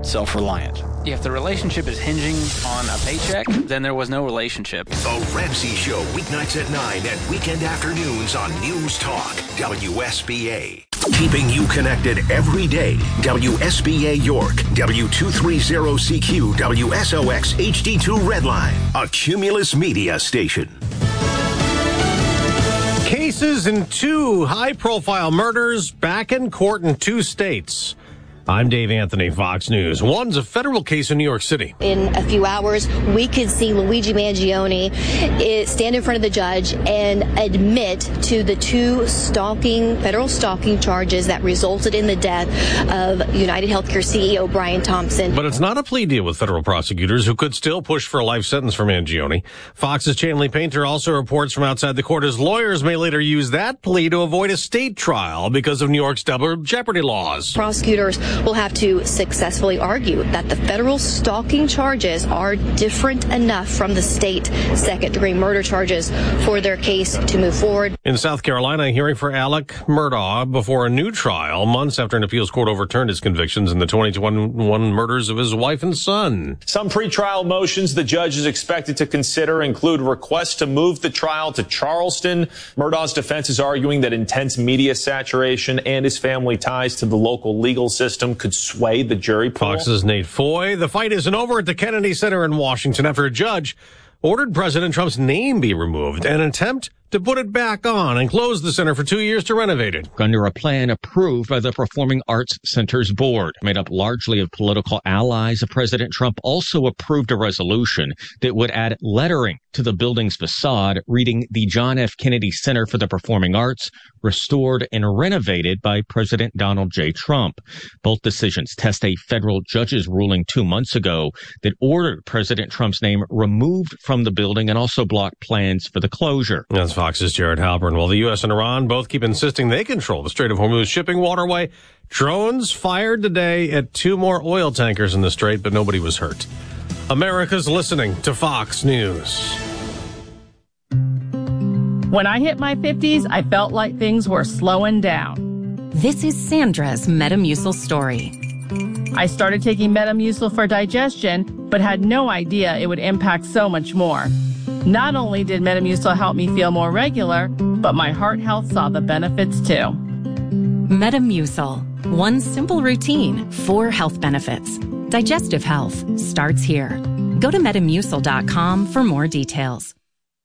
self-reliant. If the relationship is hinging on a paycheck, then there was no relationship. The Ramsey Show, weeknights at 9 and weekend afternoons on News Talk, WSBA. Keeping you connected every day. WSBA York, W230CQ, WSOX HD2 Redline, a Cumulus Media station. Cases in 2 high-profile murders back in court in 2 states. I'm Dave Anthony, Fox News. One's a federal case in New York City. In a few hours, we could see Luigi Mangione stand in front of the judge and admit to the 2 federal stalking charges that resulted in the death of United Healthcare CEO Brian Thompson. But it's not a plea deal with federal prosecutors who could still push for a life sentence for Mangione. Fox's Chanley Painter also reports from outside the court his lawyers may later use that plea to avoid a state trial because of New York's double jeopardy laws. Prosecutors will have to successfully argue that the federal stalking charges are different enough from the state second-degree murder charges for their case to move forward. In South Carolina, a hearing for Alec Murdaugh before a new trial, months after an appeals court overturned his convictions in the 2021 murders of his wife and son. Some pretrial motions the judge is expected to consider include requests to move the trial to Charleston. Murdaugh's defense is arguing that intense media saturation and his family ties to the local legal system could sway the jury pool. Fox's Nate Foy. The fight isn't over at the Kennedy Center in Washington after a judge ordered President Trump's name be removed, an attempt to put it back on and close the center for 2 years to renovate it. Under a plan approved by the Performing Arts Center's board, made up largely of political allies of President Trump, also approved a resolution that would add lettering to the building's facade, reading the John F. Kennedy Center for the Performing Arts, restored and renovated by President Donald J. Trump. Both decisions test a federal judge's ruling 2 months ago that ordered President Trump's name removed from the building and also blocked plans for the closure. That's Fox's Jared Halpern. While the U.S. and Iran both keep insisting they control the Strait of Hormuz shipping waterway, drones fired today at 2 more oil tankers in the strait, but nobody was hurt. America's listening to Fox News. When I hit my 50s, I felt like things were slowing down. This is Sandra's Metamucil story. I started taking Metamucil for digestion, but had no idea it would impact so much more. Not only did Metamucil help me feel more regular, but my heart health saw the benefits too. Metamucil. One simple routine, 4 health benefits. Digestive health starts here. Go to Metamucil.com for more details.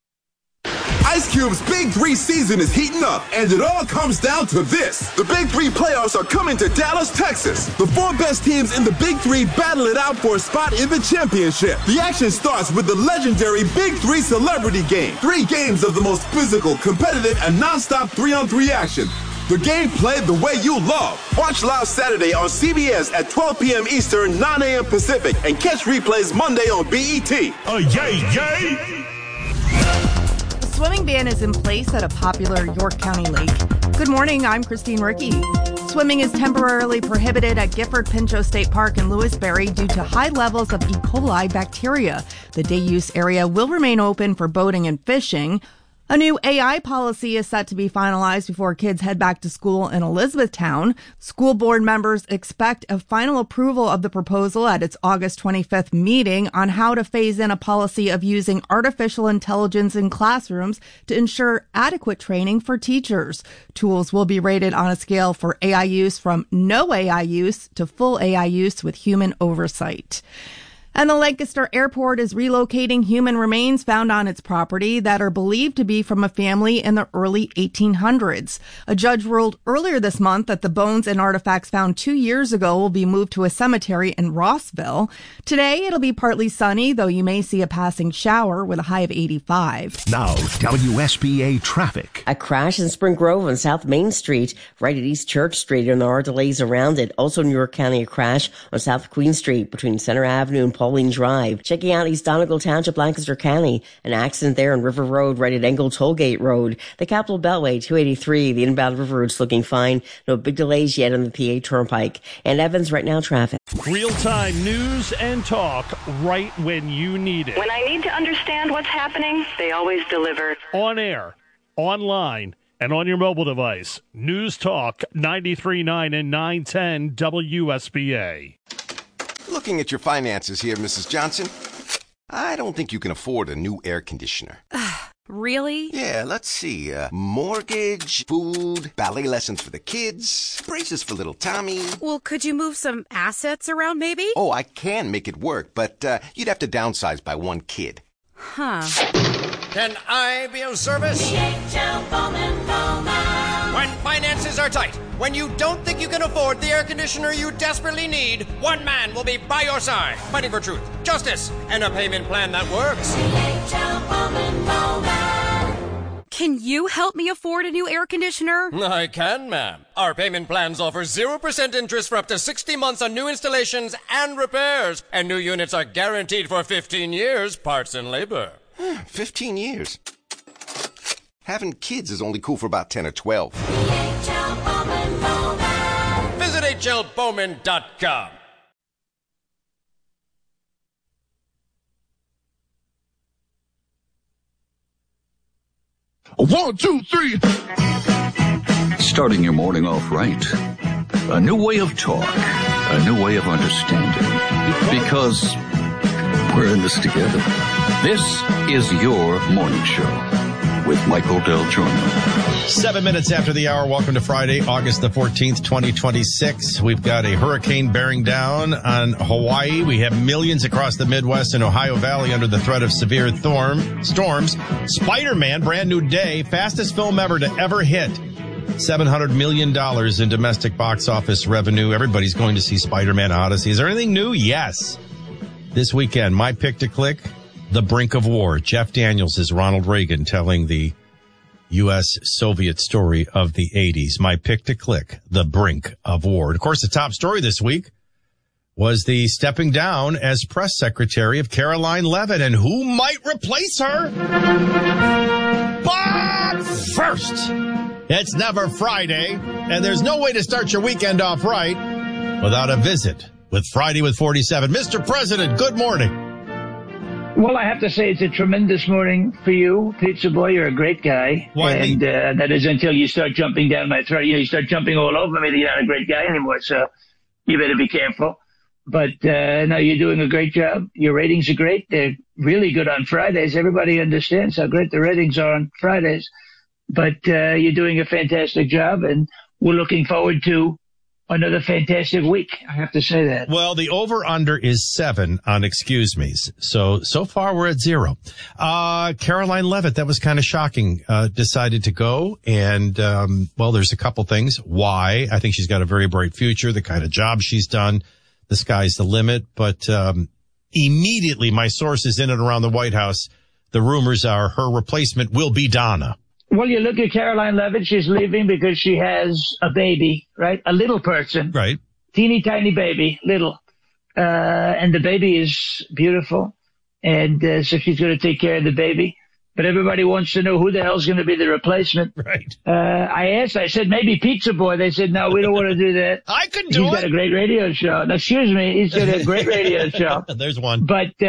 Ice Cube's Big 3 season is heating up, and it all comes down to this. The Big 3 playoffs are coming to Dallas, Texas. The 4 best teams in the Big 3 battle it out for a spot in the championship. The action starts with the legendary Big 3 Celebrity Game. 3 games of the most physical, competitive, and non-stop 3-on-3 action. The game played the way you love. Watch live Saturday on CBS at 12 p.m. Eastern, 9 a.m. Pacific, and catch replays Monday on BET. Yay! Swimming ban is in place at a popular York County lake. Good morning, I'm Christine Ricky. Swimming is temporarily prohibited at Gifford Pinchot State Park in Lewisberry due to high levels of E. coli bacteria. The day use area will remain open for boating and fishing. A new AI policy is set to be finalized before kids head back to school in Elizabethtown. School board members expect a final approval of the proposal at its August 25th meeting on how to phase in a policy of using artificial intelligence in classrooms to ensure adequate training for teachers. Tools will be rated on a scale for AI use from no AI use to full AI use with human oversight. And the Lancaster Airport is relocating human remains found on its property that are believed to be from a family in the early 1800s. A judge ruled earlier this month that the bones and artifacts found 2 years ago will be moved to a cemetery in Rossville. Today, it'll be partly sunny, though you may see a passing shower with a high of 85. Now, WSBA traffic. A crash in Spring Grove on South Main Street, right at East Church Street, and there are delays around it. Also in New York County, a crash on South Queen Street between Center Avenue and Pauline Drive. Checking out East Donegal Township, Lancaster County. An accident there on River Road right at Engle Tollgate Road. The Capitol Beltway, 283. The inbound River Road's looking fine. No big delays yet on the PA Turnpike. And Evans, right now, traffic. Real-time news and talk right when you need it. When I need to understand what's happening, they always deliver. On air, online, and on your mobile device. News Talk 93.9 and 910 WSBA. Looking at your finances here, Mrs. Johnson, I don't think you can afford a new air conditioner. Really? Yeah, let's see. Mortgage, food, ballet lessons for the kids, braces for little Tommy. Well, could you move some assets around, maybe? Oh, I can make it work, but you'd have to downsize by one kid. Huh. Can I be of service? DHL Bowman Bowman. When finances are tight, when you don't think you can afford the air conditioner you desperately need, one man will be by your side, fighting for truth, justice, and a payment plan that works. DHL Bowman Bowman. Can you help me afford a new air conditioner? I can, ma'am. Our payment plans offer 0% interest for up to 60 months on new installations and repairs. And new units are guaranteed for 15 years, parts and labor. 15 years. Having kids is only cool for about 10 or 12. DHL Bowman Bowman. Visit hlbowman.com. One, two, three. Starting your morning off right. A new way of talk. A new way of understanding. Because we're in this together. This is your morning show with Michael Del Giorno. 7 minutes after the hour. Welcome to Friday, August the 14th, 2026. We've got a hurricane bearing down on Hawaii. We have millions across the Midwest and Ohio Valley under the threat of severe storms. Spider-Man, brand new day, fastest film ever to ever hit. $700 million in domestic box office revenue. Everybody's going to see Spider-Man Odyssey. Is there anything new? Yes. This weekend, my pick to click, The Brink of War. Jeff Daniels is Ronald Reagan telling the U.S.-Soviet story of the 80s. My pick to click, The Brink of War. And of course, the top story this week was the stepping down as press secretary of Caroline Leavitt. And who might replace her? But first, it's never Friday, and there's no way to start your weekend off right without a visit with Friday with 47. Mr. President, good morning. Well, I have to say it's a tremendous morning for you, Pizza Boy. You're a great guy. And that is until you start jumping down my throat. You start jumping all over me. You're not a great guy anymore, so you better be careful. But no, you're doing a great job. Your ratings are great. They're really good on Fridays. Everybody understands how great the ratings are on Fridays. But you're doing a fantastic job, and we're looking forward to another fantastic week. I have to say that. Well, the over-under is 7 on excuse me's. So far we're at 0. Caroline Leavitt, that was kind of shocking, decided to go. And, well, there's a couple things. Why? I think she's got a very bright future, the kind of job she's done. The sky's the limit. But, immediately my sources in and around the White House, the rumors are her replacement will be Donna. Well, you look at Caroline Leavitt, she's leaving because she has a baby, right? A little person. Right. Teeny tiny baby, little. And the baby is beautiful. And so she's going to take care of the baby. But everybody wants to know who the hell's going to be the replacement. Right. I said, maybe Pizza Boy. They said, no, we don't want to do that. I could do it. He's got a great radio show. No, excuse me. He's got a great radio show. There's one.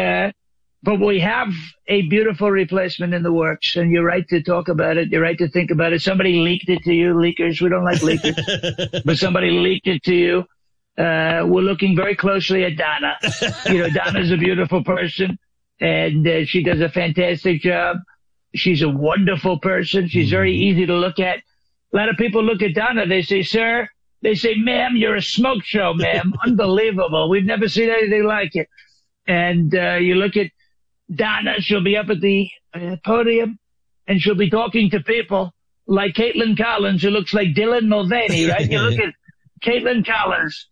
But we have a beautiful replacement in the works, and you're right to talk about it. You're right to think about it. Somebody leaked it to you, leakers. We don't like leakers, but somebody leaked it to you. We're looking very closely at Donna. Donna's a beautiful person, and she does a fantastic job. She's a wonderful person. She's very easy to look at. A lot of people look at Donna. They say, sir. They say, ma'am, you're a smoke show, ma'am. Unbelievable. We've never seen anything like it. And you look at Donna, she'll be up at the podium, and she'll be talking to people like Caitlin Collins, who looks like Dylan Mulvaney, right? You look at Caitlin Collins,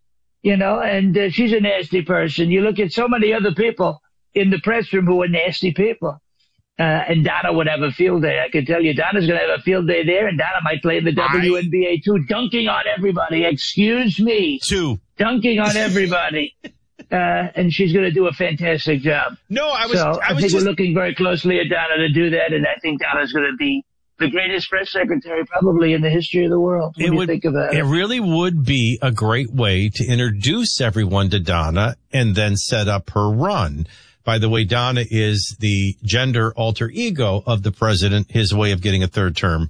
and she's a nasty person. You look at so many other people in the press room who are nasty people. And Donna would have a field day. I can tell you, Donna's going to have a field day there, and Donna might play in the WNBA too, dunking on everybody. Excuse me. Dunking on everybody. And she's going to do a fantastic job. I think we're looking very closely at Donna to do that, and I think Donna's going to be the greatest press secretary probably in the history of the world. What do you think about it? It really would be a great way to introduce everyone to Donna and then set up her run. By the way, Donna is the gender alter ego of the president, his way of getting a third term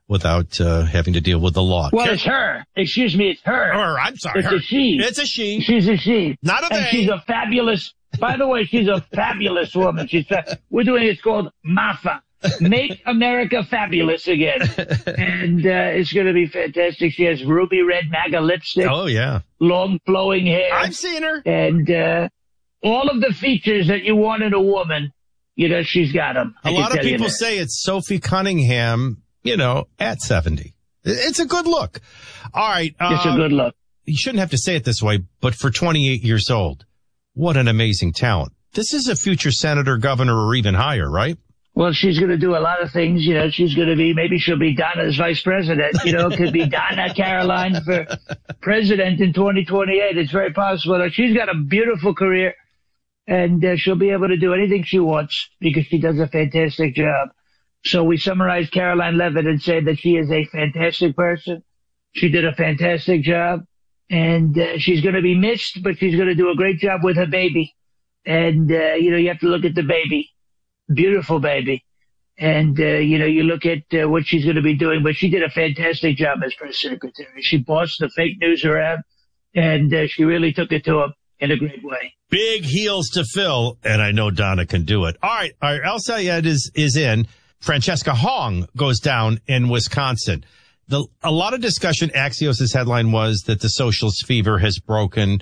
without having to deal with the law. Well, it's her. Excuse me, it's her. Or, I'm sorry, It's her. a she. It's a she. She's a she. Not a And they. she's a fabulous, by the way, she's a fabulous woman. We're doing it's called MAFA. Make America Fabulous Again. And it's going to be fantastic. She has ruby red MAGA lipstick. Oh, yeah. Long flowing hair. I've seen her. And all of the features that you want in a woman, she's got them. A lot of people say it's Sophie Cunningham, at 70. It's a good look. All right. It's a good look. You shouldn't have to say it this way, but for 28 years old, what an amazing talent. This is a future senator, governor, or even higher, right? Well, she's going to do a lot of things. She's going to maybe she'll be Donna's vice president. Could be Donna Caroline for president in 2028. It's very possible. She's got a beautiful career, and she'll be able to do anything she wants because she does a fantastic job. So we summarize Caroline Levitt and say that she is a fantastic person. She did a fantastic job, and she's going to be missed, but she's going to do a great job with her baby. And, you have to look at the baby. Beautiful baby. And, you look at what she's going to be doing, but she did a fantastic job as press secretary. She bossed the fake news around, and she really took it to him in a great way. Big heels to fill, and I know Donna can do it. All right, El Sayed is in. Francesca Hong goes down in Wisconsin. A lot of discussion, Axios' headline was that the socialist fever has broken.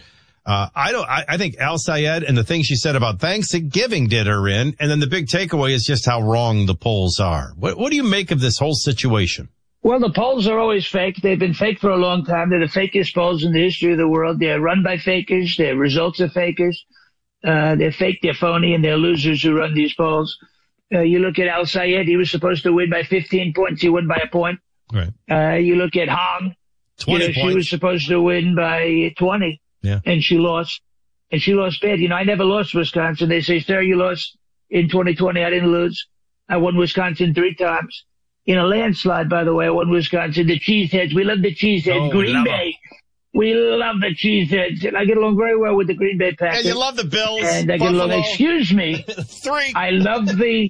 I think El Sayed and the things she said about Thanksgiving did her in. And then the big takeaway is just how wrong the polls are. What do you make of this whole situation? Well, the polls are always fake. They've been fake for a long time. They're the fakest polls in the history of the world. They're run by fakers. Their results are fakers. They're fake, they're phony, and they're losers who run these polls. You look at El Sayed. He was supposed to win by 15 points. He won by a point. Right. You look at Hong. 20 points. She was supposed to win by 20. Yeah. And she lost. And she lost bad. I never lost Wisconsin. They say, sir, you lost in 2020. I didn't lose. I won Wisconsin 3 times. In a landslide, by the way, I won Wisconsin. The Cheeseheads. We love the Cheeseheads. Green Bay. We love the Cheeseheads. And I get along very well with the Green Bay Packers. And you love the Bills. And I get along, excuse me. 3. I love the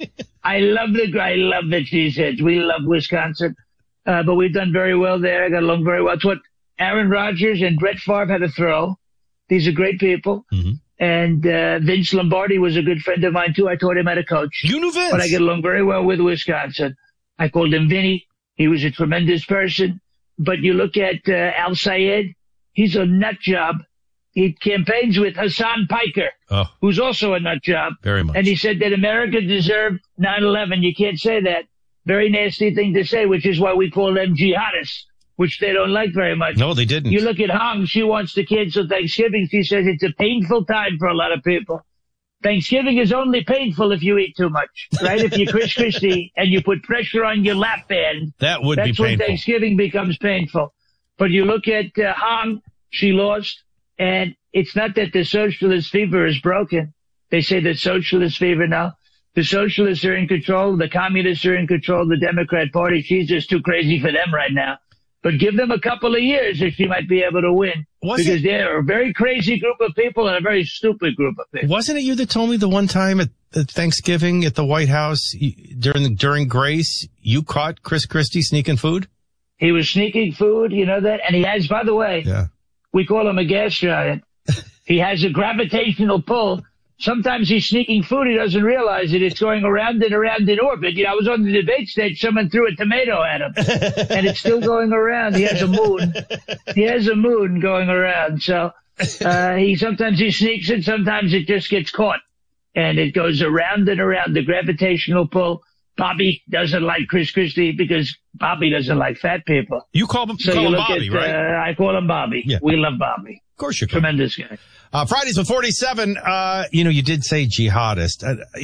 Cheeseheads. We love Wisconsin. But we've done very well there. I got along very well. It's what Aaron Rodgers and Brett Favre had to throw. These are great people. Mm-hmm. And Vince Lombardi was a good friend of mine, too. I taught him how to coach. You knew Vince. But I get along very well with Wisconsin. I called him Vinny. He was a tremendous person. But you look at El Sayed, he's a nut job. He campaigns with Hassan Piker, who's also a nut job. Very much. And he said that America deserved 9/11. You can't say that. Very nasty thing to say, which is why we call them jihadists, which they don't like very much. No, they didn't. You look at Hong, she wants to cancel Thanksgiving. She says it's a painful time for a lot of people. Thanksgiving is only painful if you eat too much, right? If you're Chris Christie and you put pressure on your lap band, that would be painful. That's when Thanksgiving becomes painful. But you look at Hong, she lost, and it's not that the socialist fever is broken. They say the socialist fever now. The socialists are in control. The communists are in control. The Democrat Party, she's just too crazy for them right now. But give them a couple of years and she might be able to win. Because they're a very crazy group of people and a very stupid group of people. Wasn't it you that told me the one time at Thanksgiving at the White House during Grace, you caught Chris Christie sneaking food? He was sneaking food, you know that? And he has, by the way, we call him a gas giant. He has a gravitational pull. Sometimes he's sneaking food. He doesn't realize it. It's going around and around in orbit. I was on the debate stage. Someone threw a tomato at him and it's still going around. He has a moon. He has a moon going around. So, sometimes he sneaks it. Sometimes it just gets caught and it goes around and around. The gravitational pull. Bobby doesn't like Chris Christie because Bobby doesn't like fat people. You call him, Bobby, right? I call him Bobby. Yeah. We love Bobby. Of course you call Tremendous guy. Fridays with 47, you did say jihadist.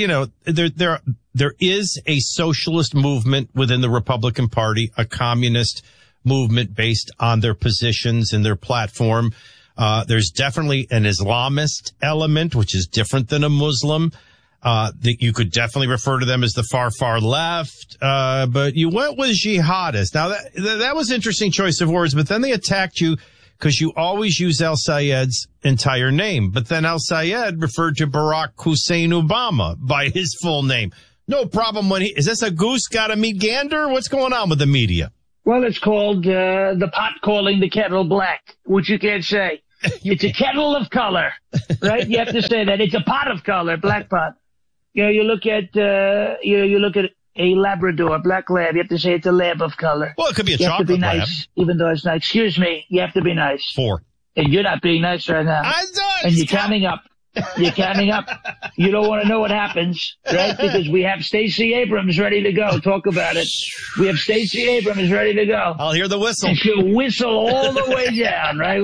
There is a socialist movement within the Republican Party, a communist movement based on their positions and their platform. There's definitely an Islamist element, which is different than a Muslim. That you could definitely refer to them as the far, far left. But you went with jihadist. Now that was an interesting choice of words, but then they attacked you because you always use El Sayed's entire name. But then El Sayed referred to Barack Hussein Obama by his full name. No problem is this a goose gotta meet gander? What's going on with the media? Well, it's called the pot calling the kettle black, which you can't say. It's a kettle of color, right? You have to say that. It's a pot of color, black pot. You know, you look at a Labrador, black lab. You have to say it's a lab of color. Well, it could be a you chocolate have to be lab. nice, even though it's not. Excuse me. You have to be nice. 4. And you're not being nice right now. And you're counting up. You're counting up. You don't want to know what happens, right? Because we have Stacey Abrams ready to go. Talk about it. We have Stacey Abrams ready to go. I'll hear the whistle. And she'll whistle all the way down, right?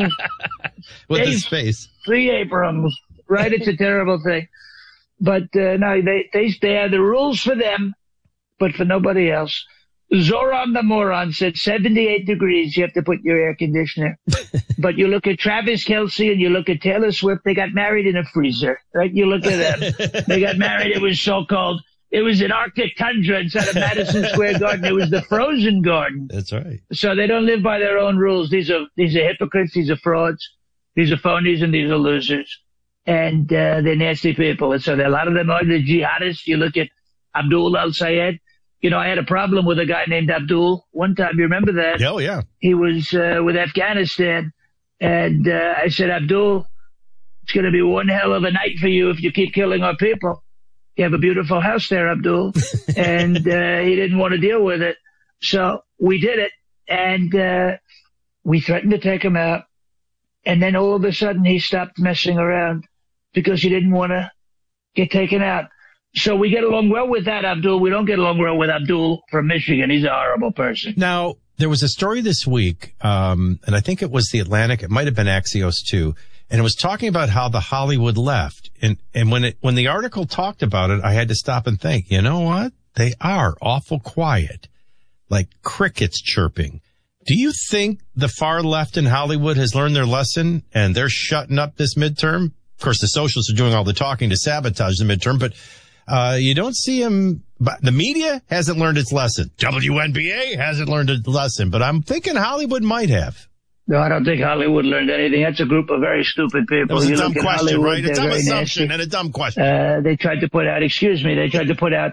With his face. Stacey Abrams, right? It's a terrible thing. But no, they have the rules for them, but for nobody else. Zoran the moron said 78 degrees you have to put your air conditioner. But you look at Travis Kelce and you look at Taylor Swift, they got married in a freezer, right? You look at them. They got married, it was so cold. It was an Arctic tundra inside of Madison Square Garden. It was the frozen garden. That's right. So they don't live by their own rules. These are hypocrites, these are frauds, these are phonies, and these are losers. And they're nasty people. And so a lot of them are the jihadists. You look at Abdul al-Sayed. You know, I had a problem with a guy named Abdul one time. You remember that? Oh, yeah. He was with Afghanistan. And I said, Abdul, it's going to be one hell of a night for you if you keep killing our people. You have a beautiful house there, Abdul. And he didn't want to deal with it. So we did it. And we threatened to take him out. And then all of a sudden he stopped messing around because he didn't want to get taken out. So we get along well with that, Abdul. We don't get along well with Abdul from Michigan. He's a horrible person. Now, there was a story this week, and I think it was The Atlantic. It might have been Axios too. And it was talking about how the Hollywood left. And when the article talked about it, I had to stop and think, you know what? They are awful quiet, like crickets chirping. Do you think the far left in Hollywood has learned their lesson and they're shutting up this midterm? Of course, the socialists are doing all the talking to sabotage the midterm, but you don't see them. But the media hasn't learned its lesson. WNBA hasn't learned its lesson, but I'm thinking Hollywood might have. No, I don't think Hollywood learned anything. That's a group of very stupid people. It was a dumb question, Hollywood, right? A dumb assumption nasty. and a dumb question. They tried to put out,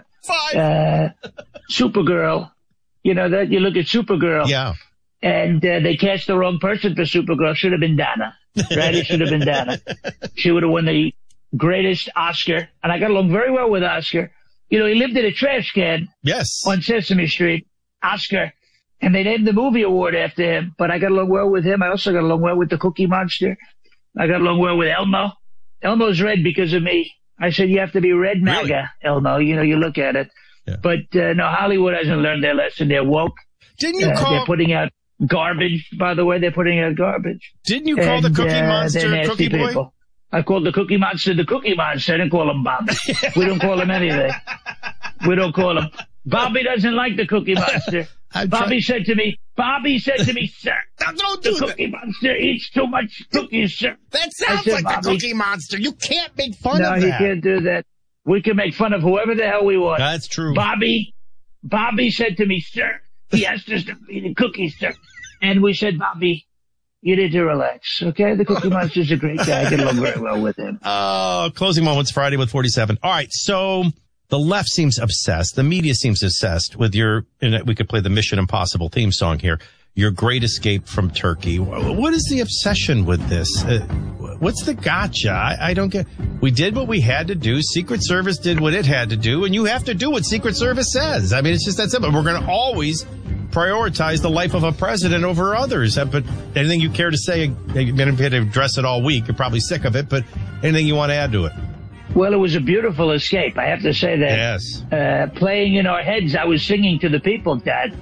Supergirl. You know that? You look at Supergirl. Yeah. And they cast the wrong person for Supergirl. Should have been Donna. Right? It should have been Donna. She would have won the greatest Oscar. And I got along very well with Oscar. You know, he lived in a trash can. Yes. On Sesame Street. Oscar. And they named the movie award after him. But I got along well with him. I also got along well with the Cookie Monster. I got along well with Elmo. Elmo's red because of me. I said, you have to be red MAGA, really? Elmo. You know, you look at it. Yeah. But no, Hollywood hasn't learned their lesson. They're woke. Didn't you call... They're putting out garbage, by the way. They're putting out garbage. Didn't you call the Cookie Monster Cookie Boy? People. I called the Cookie Monster the Cookie Monster. I didn't call him Bobby. We don't call him anything. We don't call him. Bobby doesn't like the Cookie Monster. Bobby said to me, sir, don't the Cookie Monster eats too much cookies, sir. That sounds like the Cookie Monster. You can't make fun of that. No, you can't do that. We can make fun of whoever the hell we want. That's true. Bobby said to me, sir, he asked us to eat the cookies, sir. And we said, Bobby, you need to relax, okay? The Cookie Monster's a great guy. I get along very well with him. Closing moments Friday with 47. All right, so the left seems obsessed. The media seems obsessed with your, and we could play the Mission Impossible theme song here, your great escape from Turkey. What is the obsession with this? What's the gotcha? I don't get. We did what we had to do. Secret Service did what it had to do, and you have to do what Secret Service says. I mean, it's just that simple. We're going to always prioritize the life of a president over others. But anything you care to say, you've been able to address it all week. You're probably sick of it, but anything you want to add to it? Well, it was a beautiful escape. I have to say that. Yes. Playing in our heads, I was singing to the people.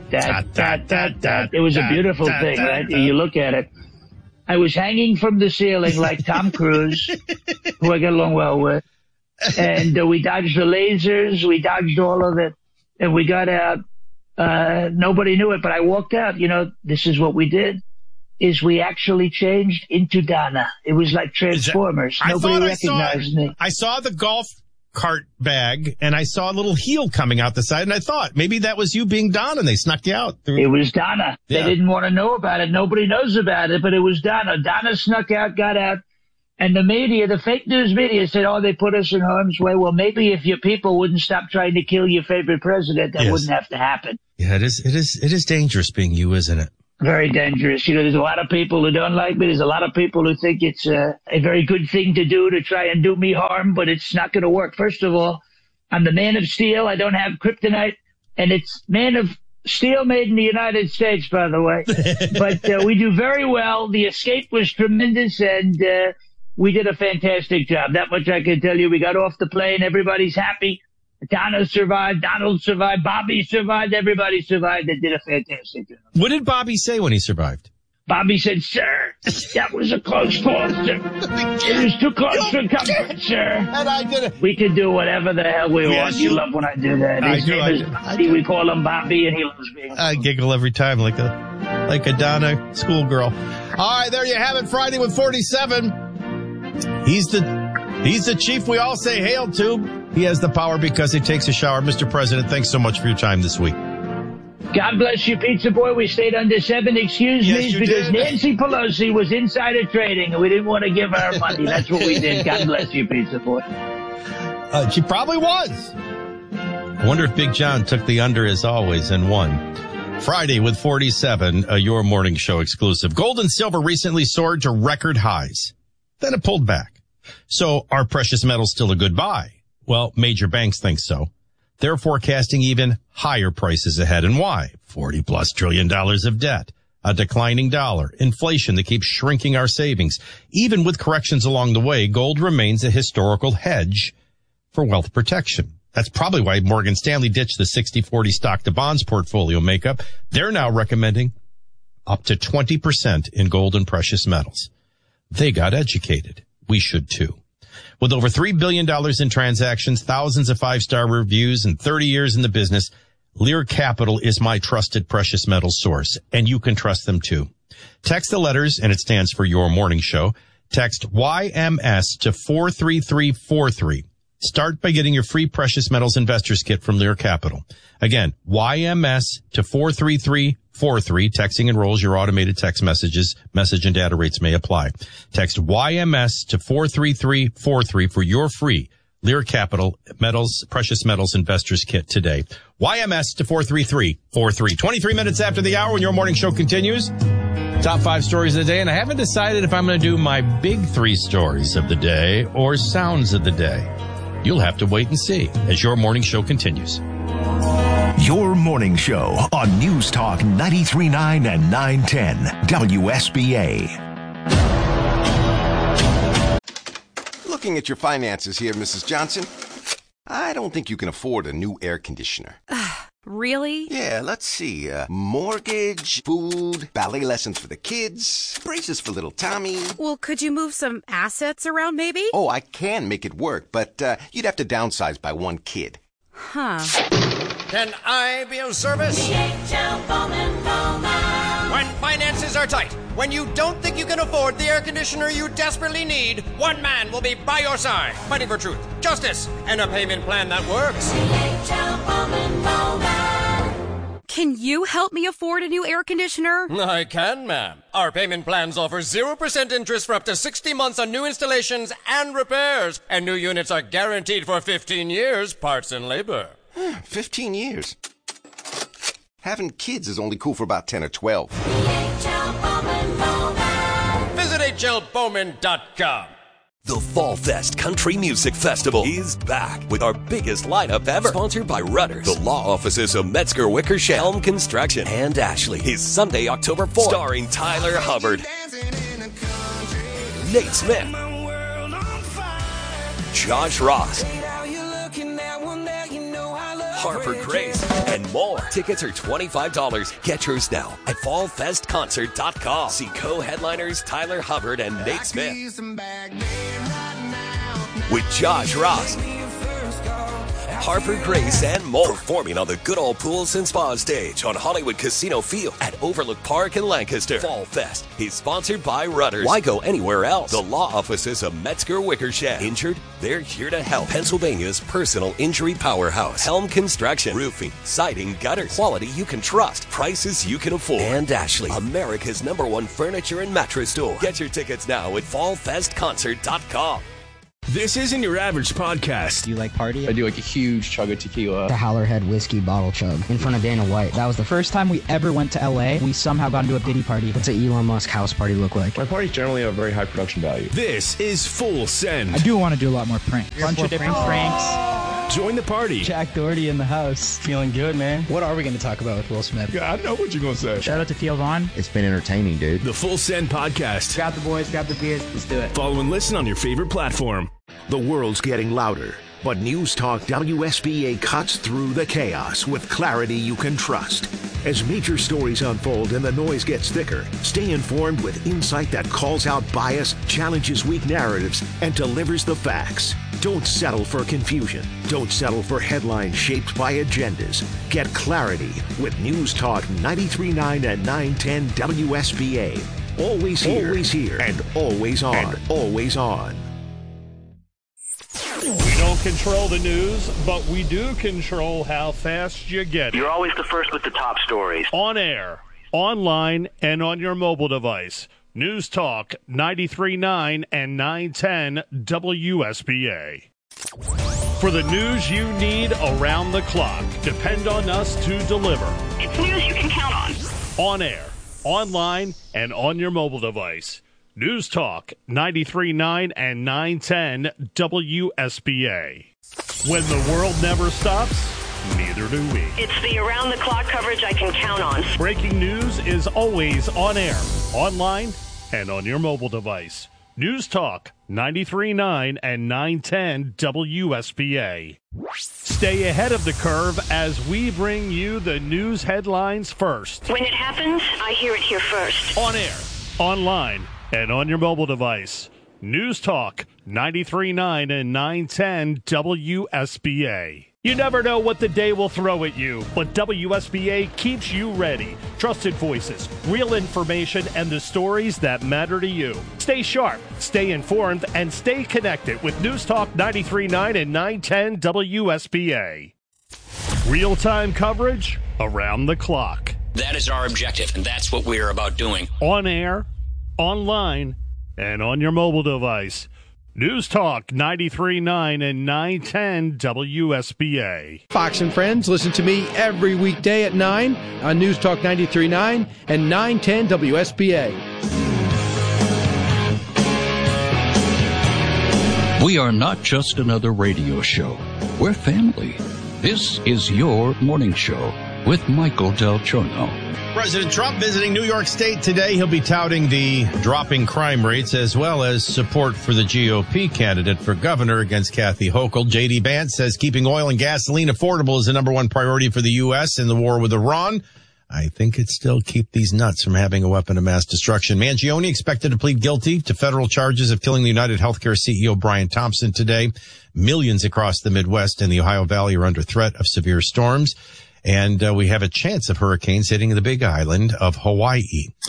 It was a beautiful thing, right? You look at it. I was hanging from the ceiling like Tom Cruise, who I get along well with. And we dodged the lasers. We dodged all of it. And we got out. Nobody knew it, but I walked out. You know, this is what we did. Is we actually changed into Donna. It was like Transformers. Nobody recognized me. I saw the golf cart bag, and I saw a little heel coming out the side, and I thought maybe that was you being Donna, and they snuck you out. It was Donna. Yeah. They didn't want to know about it. Nobody knows about it, but it was Donna. Donna snuck out, got out, And the media, the fake news media said, oh, they put us in harm's way. Well, maybe if your people wouldn't stop trying to kill your favorite president, that wouldn't have to happen. Yeah, it is dangerous being you, isn't it? Very dangerous. You know, there's a lot of people who don't like me. There's a lot of people who think it's a very good thing to do to try and do me harm, but it's not going to work. First of all, I'm the man of steel. I don't have kryptonite. And it's man of steel made in the United States, by the way. But we do very well. The escape was tremendous, and we did a fantastic job. That much I can tell you. We got off the plane. Everybody's happy. Donna survived. Donald survived. Bobby survived. Everybody survived. They did a fantastic job. What did Bobby say when he survived? Bobby said, sir, that was a close call, sir. It was too close for comfort, sir. And I did it. We can do whatever the hell we want. You love when I do that. His name is Bobby. We call him Bobby, and he loves being I giggle every time like a Donna schoolgirl. All right, there you have it. Friday with 47. He's the chief we all say hail to. He has the power because he takes a shower. Mr. President, thanks so much for your time this week. God bless you, Pizza Boy. We stayed under 7 excuse me's because Nancy Pelosi was insider trading and we didn't want to give her money. That's what we did. God bless you, Pizza Boy. She probably was. I wonder if Big John took the under as always and won. Friday with 47, your morning show exclusive. Gold and silver recently soared to record highs. Then it pulled back. So are precious metals still a good buy? Well, major banks think so. They're forecasting even higher prices ahead. And why? $40+ trillion of debt, a declining dollar, inflation that keeps shrinking our savings. Even with corrections along the way, gold remains a historical hedge for wealth protection. That's probably why Morgan Stanley ditched the 60-40 stock to bonds portfolio makeup. They're now recommending up to 20% in gold and precious metals. They got educated. We should too. With over $3 billion in transactions, thousands of 5-star reviews, and 30 years in the business, Lear Capital is my trusted precious metals source, and you can trust them too. Text the letters, and it stands for Your Morning Show. Text YMS to 43343. Start by getting your free precious metals investors kit from Lear Capital. Again, YMS to 43343. Texting enrolls your automated text messages. Message and data rates may apply. Text YMS to 43343 for your free Lear Capital precious metals investors kit today. YMS to 43343. 23 minutes after the hour when your morning show continues. Top 5 stories of the day, and I haven't decided if I'm going to do my big 3 stories of the day or sounds of the day. You'll have to wait and see as your morning show continues. Your morning show on News Talk 93.9 and 910 WSBA. Looking at your finances here, Mrs. Johnson, I don't think you can afford a new air conditioner. Really? Yeah, let's see. Mortgage, food, ballet lessons for the kids, braces for little Tommy. Well, could you move some assets around maybe? Oh, I can make it work, but you'd have to downsize by 1 kid. Huh. Can I be of service? DHL Bowman Bowman. When finances are tight, when you don't think you can afford the air conditioner you desperately need, one man will be by your side, fighting for truth, justice, and a payment plan that works. DHL Bowman Bowman. Can you help me afford a new air conditioner? I can, ma'am. Our payment plans offer 0% interest for up to 60 months on new installations and repairs. And new units are guaranteed for 15 years, parts and labor. 15 years. Having kids is only cool for about 10 or 12. DHL Bowman Bowman. Visit HLBowman.com. The Fall Fest Country Music Festival is back with our biggest lineup ever. Sponsored by Rudders, the law offices of Metzger Wickersham, Helm Construction, and Ashley. Is Sunday, October 4th. Starring Tyler Hubbard, Nate Smith, Josh Ross, Harper Grace, and more. Tickets are $25. Get yours now at fallfestconcert.com. See co-headliners Tyler Hubbard and Nate Smith with Josh Ross, Harper Grace, and more. Performing on the Good Old Pools and Spa stage on Hollywood Casino Field at Overlook Park in Lancaster. Fall Fest is sponsored by Rudders. Why go anywhere else? The law offices of Metzger Wickersham. Injured? They're here to help. Pennsylvania's personal injury powerhouse. Helm Construction. Roofing, siding, gutters. Quality you can trust. Prices you can afford. And Ashley, America's #1 furniture and mattress store. Get your tickets now at fallfestconcert.com. This isn't your average podcast. Do you like party? I do like a huge chug of tequila. The Howlerhead whiskey bottle chug in front of Dana White. That was the first time we ever went to LA. We somehow got into a Diddy party. What's an Elon Musk house party look like? My parties generally have very high production value. This is Full Send. I do want to do a lot more pranks. Bunch of different pranks. Join the party. Jack Doherty in the house. Feeling good, man. What are we going to talk about with Will Smith? Yeah, I know what you're going to say. Shout out to Theo Vaughn. It's been entertaining, dude. The Full Send podcast. Grab the boys, grab the beers. Let's do it. Follow and listen on your favorite platform. The world's getting louder, but News Talk WSBA cuts through the chaos with clarity you can trust. As major stories unfold and the noise gets thicker, stay informed with insight that calls out bias, challenges weak narratives, and delivers the facts. Don't settle for confusion. Don't settle for headlines shaped by agendas. Get clarity with News Talk 93.9 and 910 WSBA. Always here, and always on. We don't control the news, but we do control how fast you get it. You're always the first with the top stories. On air, online, and on your mobile device. News Talk 93.9 and 910 WSBA. For the news you need around the clock, depend on us to deliver. It's news you can count on. On air, online, and on your mobile device. News Talk 93.9 and 910 WSBA. When the world never stops, neither do we. It's the around-the-clock coverage I can count on. Breaking news is always on air, online, and on your mobile device. News Talk 93.9 and 910 WSBA. Stay ahead of the curve as we bring you the news headlines first. When it happens, I hear it here first. On air, online, and on your mobile device. News Talk 93.9 and 910 WSBA. You never know what the day will throw at you, but WSBA keeps you ready. Trusted voices, real information, and the stories that matter to you. Stay sharp, stay informed, and stay connected with News Talk 93.9 and 910 WSBA. Real-time coverage around the clock. That is our objective, and that's what we're about doing. On air, online, and on your mobile device. News Talk 93.9 and 910 WSBA. Fox and Friends, listen to me every weekday at 9 on News Talk 93.9 and 910 WSBA. We are not just another radio show. We're family. This is your morning show with Michael Del Giorno. President Trump visiting New York State today. He'll be touting the dropping crime rates as well as support for the GOP candidate for governor against Kathy Hochul. J.D. Vance says keeping oil and gasoline affordable is the #1 priority for the U.S. in the war with Iran. I think it'd still keep these nuts from having a weapon of mass destruction. Mangione expected to plead guilty to federal charges of killing the United Healthcare CEO Brian Thompson today. Millions across the Midwest and the Ohio Valley are under threat of severe storms. And we have a chance of hurricanes hitting the big island of Hawaii.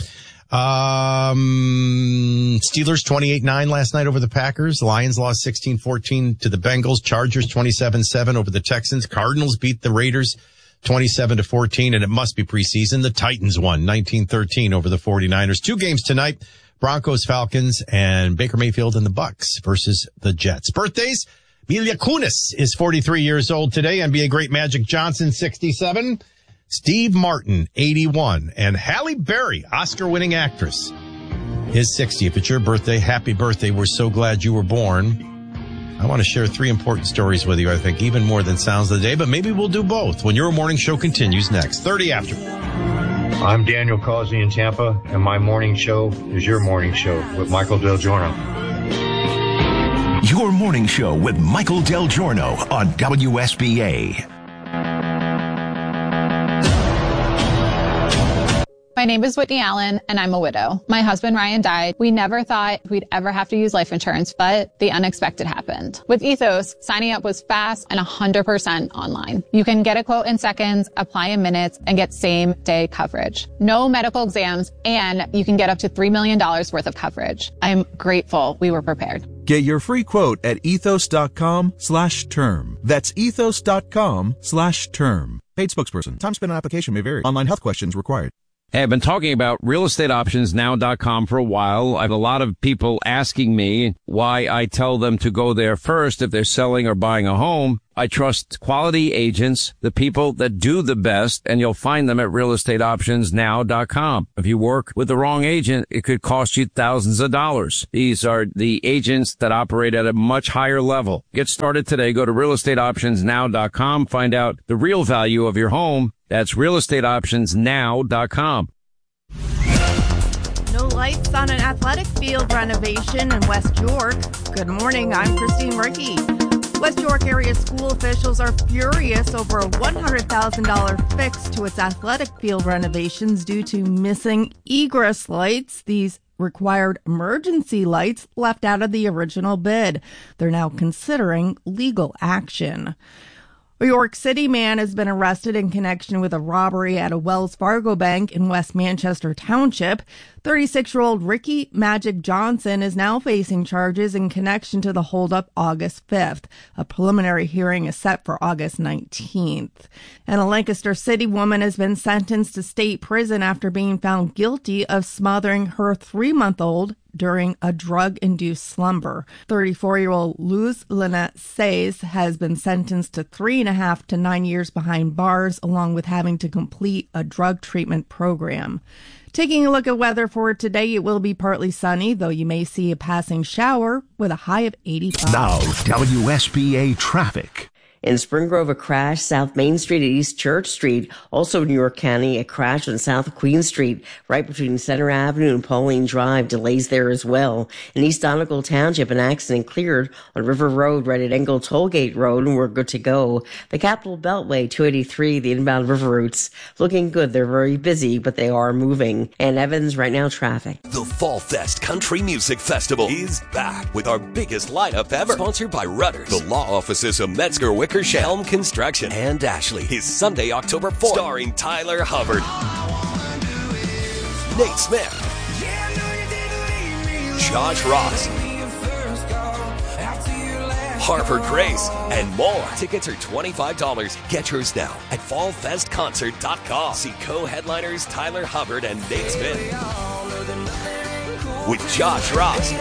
Steelers 28-9 last night over the Packers. Lions lost 16-14 to the Bengals. Chargers 27-7 over the Texans. Cardinals beat the Raiders 27-14, and it must be preseason. The Titans won 19-13 over the 49ers. 2 games tonight. Broncos, Falcons, and Baker Mayfield and the Bucks versus the Jets. Birthdays. Mila Kunis is 43 years old today. NBA great Magic Johnson, 67. Steve Martin, 81. And Halle Berry, Oscar-winning actress, is 60. If it's your birthday, happy birthday. We're so glad you were born. I want to share 3 important stories with you, I think, even more than Sounds of the Day, but maybe we'll do both when your morning show continues next. 30 after. I'm Daniel Causey in Tampa, and my morning show is your morning show with Michael Del Giorno. Your morning show with Michael Del Giorno on WSBA. My name is Whitney Allen, and I'm a widow. My husband, Ryan, died. We never thought we'd ever have to use life insurance, but the unexpected happened. With Ethos, signing up was fast and 100% online. You can get a quote in seconds, apply in minutes, and get same-day coverage. No medical exams, and you can get up to $3 million worth of coverage. I'm grateful we were prepared. Get your free quote at ethos.com/term. That's ethos.com/term. Paid spokesperson. Time spent on application may vary. Online health questions required. Hey, I've been talking about realestateoptionsnow.com for a while. I have a lot of people asking me why I tell them to go there first if they're selling or buying a home. I trust quality agents, the people that do the best, and you'll find them at realestateoptionsnow.com. If you work with the wrong agent, it could cost you thousands of dollars. These are the agents that operate at a much higher level. Get started today. Go to realestateoptionsnow.com. Find out the real value of your home. That's realestateoptionsnow.com. No lights on an athletic field renovation in West York. Good morning, I'm Christine Rickey. West York area school officials are furious over a $100,000 fix to its athletic field renovations due to missing egress lights. These required emergency lights left out of the original bid. They're now considering legal action. A York City man has been arrested in connection with a robbery at a Wells Fargo bank in West Manchester Township. 36-year-old Ricky Magic Johnson is now facing charges in connection to the holdup August 5th. A preliminary hearing is set for August 19th. And a Lancaster City woman has been sentenced to state prison after being found guilty of smothering her 3-month-old during a drug-induced slumber. 34-year-old Luz Lynette Says has been sentenced to 3.5 to 9 years behind bars, along with having to complete a drug treatment program. Taking a look at weather for today, it will be partly sunny, though you may see a passing shower with a high of 85. Now, WSBA traffic. In Spring Grove, a crash, South Main Street at East Church Street. Also in New York County, a crash on South Queen Street, right between Center Avenue and Pauline Drive. Delays there as well. In East Donegal Township, an accident cleared on River Road right at Engle Tollgate Road, and we're good to go. The Capitol Beltway, 283, the inbound river routes, looking good. They're very busy, but they are moving. And Evans, right now, traffic. The Fall Fest Country Music Festival is back with our biggest lineup ever. Sponsored by Rudders, the law offices of Metzger, Wickersham, Helm Construction, and Ashley. Is Sunday, October 4th. Starring Tyler Hubbard, Nate Smith, Josh Ross, Harper Grace, and more. Tickets are $25. Get yours now at fallfestconcert.com. See co-headliners Tyler Hubbard and Nate Smith with Josh Ross,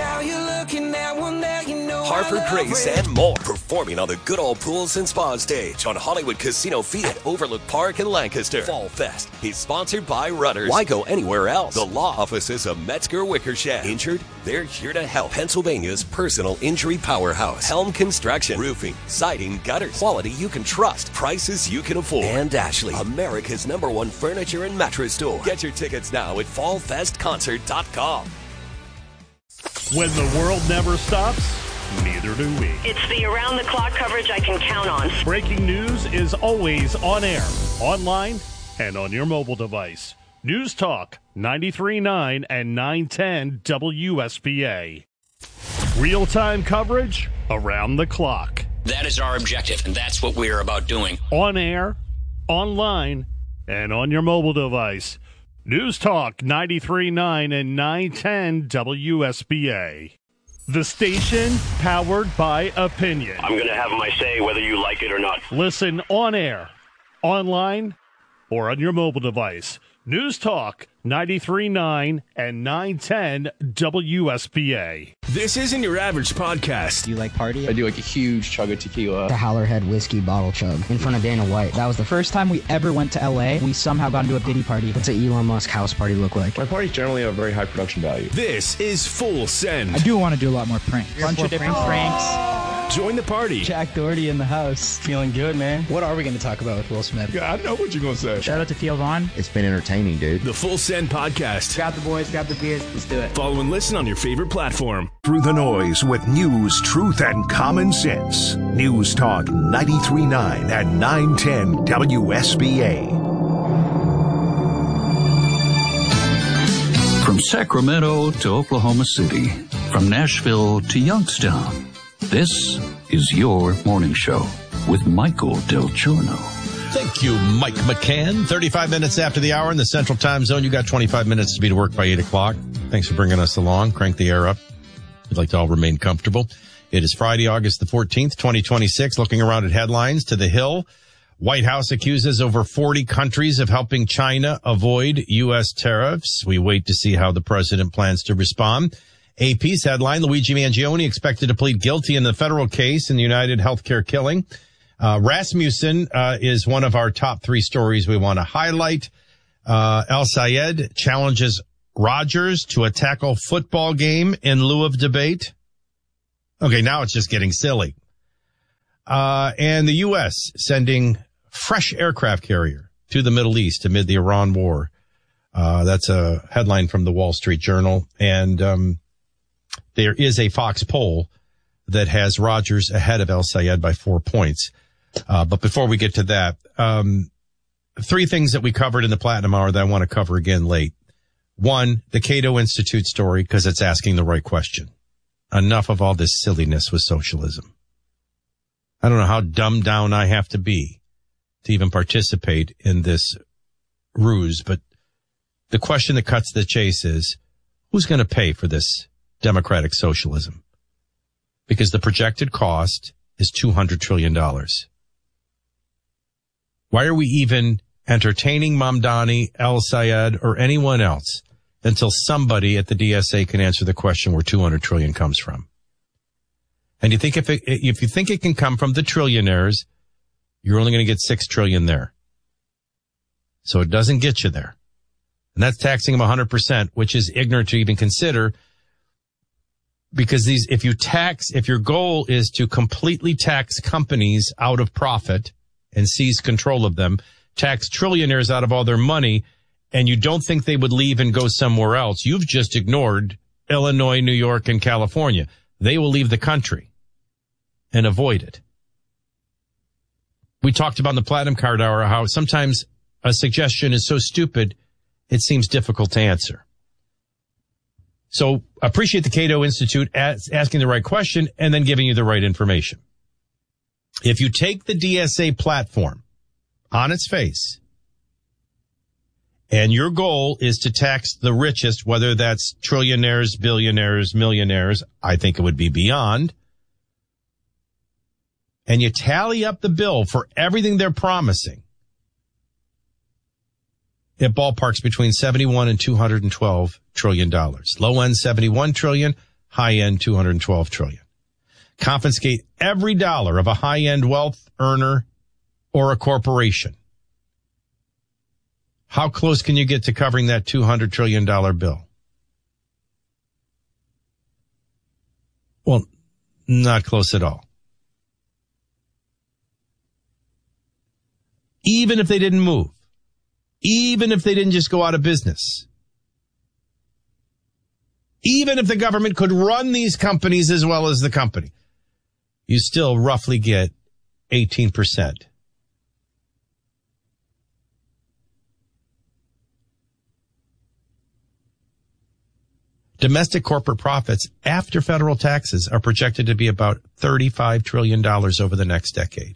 Harper Grace, and more. Performing on the Good Old Pools and Spa stage on Hollywood Casino Field at Overlook Park in Lancaster. Fall Fest is sponsored by Rudders. Why go anywhere else? The law offices of Metzger Wickersham. Injured? They're here to help. Pennsylvania's personal injury powerhouse. Helm Construction. Roofing, siding, gutters. Quality you can trust. Prices you can afford. And Ashley, America's #1 furniture and mattress store. Get your tickets now at fallfestconcert.com. When the world never stops, neither do we. It's the around-the-clock coverage I can count on. Breaking news is always on air, online, and on your mobile device. News Talk 93.9 and 910 WSBA. Real-time coverage around the clock. That is our objective, and that's what we're about doing. On air, online, and on your mobile device. News Talk 93.9 and 910 WSBA. The station powered by opinion. I'm going to have my say whether you like it or not. Listen on air, online, or on your mobile device. News Talk 93.9 and 910 WSBA. This isn't your average podcast. Do you like party? I do like a huge chug of tequila. The Howlerhead whiskey bottle chug in front of Dana White. That was the first time we ever went to LA. We somehow got into a Diddy party. What's an Elon Musk house party look like? My parties generally have very high production value. This is Full Send. I do want to do a lot more pranks. Bunch of different pranks. Join the party. Jack Doherty in the house. Feeling good, man. What are we going to talk about with Will Smith? Yeah, I know what you're going to say. Shout out to Theo Vaughn. It's been entertaining, dude. The Full Send podcast. Grab the boys, grab the beers. Let's do it. Follow and listen on your favorite platform. Through the noise with news, truth, and common sense. News Talk 93.9 and 910 WSBA. From Sacramento to Oklahoma City, from Nashville to Youngstown, this is your morning show with Michael Del Giorno. Thank you, Mike McCann. 35 minutes after the hour in the Central Time Zone. You got 25 minutes to be to work by 8 o'clock. Thanks for bringing us along. Crank the air up. We'd like to all remain comfortable. It is Friday, August the 14th, 2026. Looking around at headlines to the Hill. White House accuses over 40 countries of helping China avoid U.S. tariffs. We wait to see how the president plans to respond. AP's headline, Luigi Mangione expected to plead guilty in the federal case in the United Healthcare killing. Rasmussen is one of our top 3 stories we want to highlight. El Sayed challenges Rogers to a tackle football game in lieu of debate. Okay, now it's just getting silly. And the U.S. sending fresh aircraft carrier to the Middle East amid the Iran war. That's a headline from the Wall Street Journal. And there is a Fox poll that has Rogers ahead of El Sayed by 4 points. But before we get to that, 3 things that we covered in the Platinum Hour that I want to cover again late. 1, the Cato Institute story, because it's asking the right question. Enough of all this silliness with socialism. I don't know how dumbed down I have to be to even participate in this ruse, but the question that cuts the chase is, who's going to pay for this democratic socialism? Because the projected cost is $200 trillion. Why are we even entertaining Mamdani, El Sayed, or anyone else until somebody at the DSA can answer the question where $200 trillion comes from? And you think if you think it can come from the trillionaires, you're only going to get $6 trillion there. So it doesn't get you there. And that's taxing them 100%, which is ignorant to even consider, because if your goal is to completely tax companies out of profit and seize control of them, tax trillionaires out of all their money, and you don't think they would leave and go somewhere else, you've just ignored Illinois, New York, and California. They will leave the country and avoid it. We talked about in the Platinum Card Hour how sometimes a suggestion is so stupid, it seems difficult to answer. So appreciate the Cato Institute asking the right question and then giving you the right information. If you take the DSA platform on its face, and your goal is to tax the richest, whether that's trillionaires, billionaires, millionaires, I think it would be beyond, and you tally up the bill for everything they're promising, it ballparks between $71 and $212 trillion. Low end $71 trillion, high end $212 trillion. Confiscate every dollar of a high end wealth earner or a corporation. How close can you get to covering that $200 trillion bill? Well, not close at all. Even if they didn't move, even if they didn't just go out of business, even if the government could run these companies as well as the company, you still roughly get 18%. Domestic corporate profits after federal taxes are projected to be about $35 trillion over the next decade.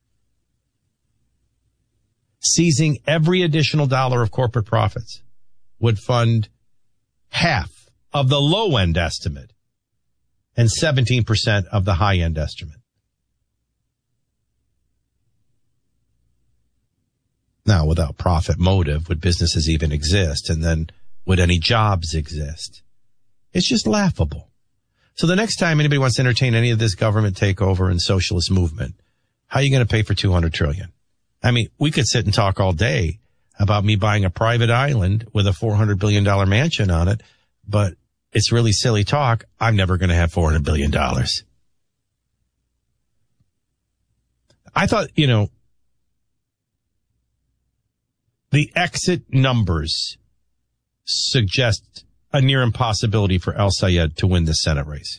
Seizing every additional dollar of corporate profits would fund half of the low-end estimate and 17% of the high-end estimate. Now, without profit motive, would businesses even exist? And then would any jobs exist? It's just laughable. So the next time anybody wants to entertain any of this government takeover and socialist movement, how are you going to pay for $200 trillion? I mean, we could sit and talk all day about me buying a private island with a $400 billion mansion on it, but it's really silly talk. I'm never going to have $400 billion. I thought, the exit numbers suggest a near impossibility for El Sayed to win the Senate race.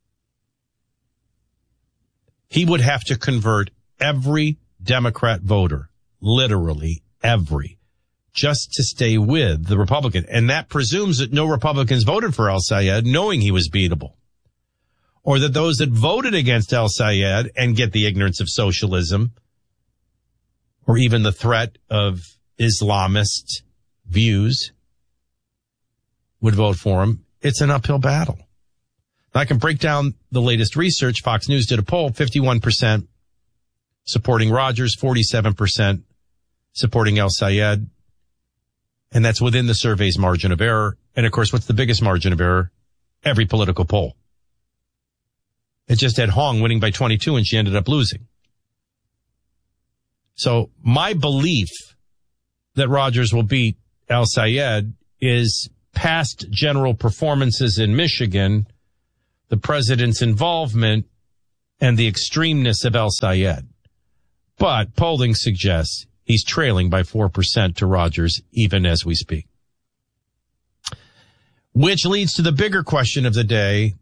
He would have to convert every Democrat voter, literally every, just to stay with the Republican. And that presumes that no Republicans voted for El-Sayed knowing he was beatable. Or that those that voted against El-Sayed and get the ignorance of socialism, or even the threat of Islamist views, would vote for him. It's an uphill battle. Now, I can break down the latest research. Fox News did a poll, 51% supporting Rogers, 47% supporting El-Sayed. And that's within the survey's margin of error. And of course, what's the biggest margin of error? Every political poll. It just had Hong winning by 22 and she ended up losing. So my belief that Rogers will beat El-Sayed is past general performances in Michigan, the president's involvement, and the extremeness of El-Sayed. But polling suggests he's trailing by 4% to Rogers even as we speak. Which leads to the bigger question of the day,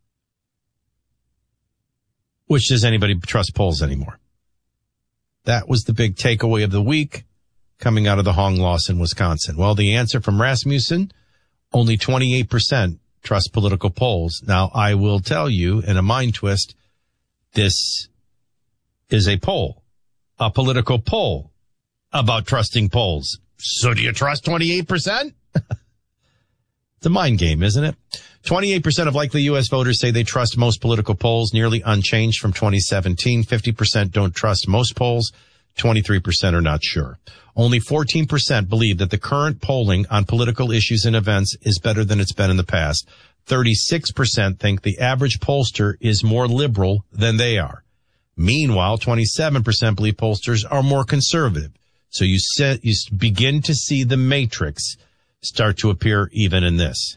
which does anybody trust polls anymore? That was the big takeaway of the week coming out of the Hong loss in Wisconsin. Well, the answer from Rasmussen, only 28% trust political polls. Now, I will tell you in a mind twist, this is a poll, a political poll about trusting polls. So do you trust 28%? It's a mind game, isn't it? 28% of likely U.S. voters say they trust most political polls, nearly unchanged from 2017. 50% don't trust most polls. 23% are not sure. Only 14% believe that the current polling on political issues and events is better than it's been in the past. 36% think the average pollster is more liberal than they are. Meanwhile, 27% believe pollsters are more conservative. So you begin to see the matrix start to appear even in this.